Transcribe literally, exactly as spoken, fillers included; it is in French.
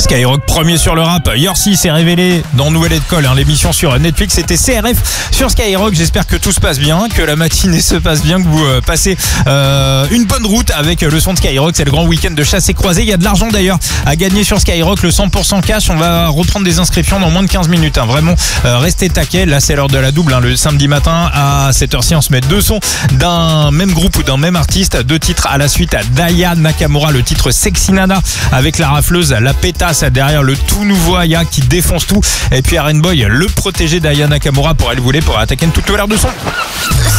Skyrock premier sur le rap. Yorsi s'est révélé dans Nouvelle École, hein, l'émission sur Netflix. C'était C R F sur Skyrock. J'espère que tout se passe bien, que la matinée se passe bien, que vous euh, passez euh, une bonne route avec le son de Skyrock. C'est le grand week-end de chasse et croisée. Il y a de l'argent d'ailleurs à gagner sur Skyrock, le cent pour cent cash. On va reprendre des inscriptions dans moins de quinze minutes. Hein. Vraiment, euh, restez taquets. Là, c'est l'heure de la double. Hein. Le samedi matin à cette heure-ci, on se met deux sons d'un même groupe ou d'un même artiste. Deux titres à la suite à Daya Nakamura, le titre Sexy Nana avec la rafleuse, la pétasse derrière le tout nouveau Aya qui défonce tout. Et puis Aren Boy, le protégé d'Aya Nakamura pour elle voulait pour attaquer une toute nouvelle heure de son.